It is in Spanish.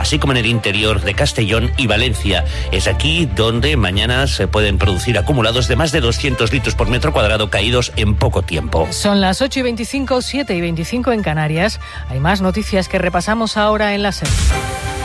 así como en el interior de Castellón y Valencia. Es aquí donde mañana se pueden producir acumulados de más de 200 litros por metro cuadrado caídos en poco tiempo. Son las 8:25, 7:25 en Canarias. Hay más noticias que repasamos ahora en la SER.